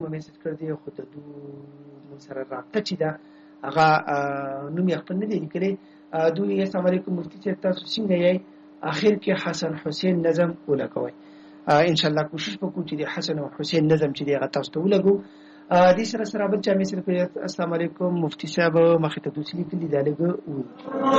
مو میسج کړ دی خو د مون سره رابطه چې دا هغه نوم یې خپل نه دی لیکلی. دوی السلام علیکم مفتی صاحب تاسو څنګه یې؟ اخر کې حسن حسین نظم ولګوئ. ان شاء الله کوشش وکړو چې د حسن او حسین نظم چې دی هغه تاسو ته ولګو. دې سره بل چا مې سره السلام علیکم مفتی صاحب مخې ته دوسلی کلی دا لګو